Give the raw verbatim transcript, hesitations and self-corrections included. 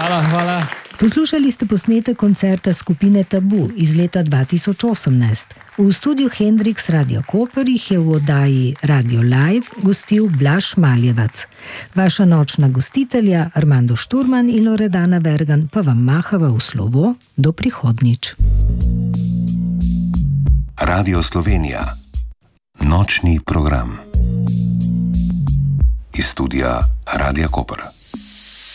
Hvala, hvala. Poslušali ste posnetek koncerta skupine Tabu iz leta dva tisoč osemnajst. V studiu Hendrix Radio Koper jih je v oddaji Radio Live gostil Blaž Maljevac. Vaša nočna gostitelja Armando Šturman in Loredana Vergan pa vam mahava v slovo do prihodnjič. Radio Slovenija. Nočni program. Iz studia Radia Koper.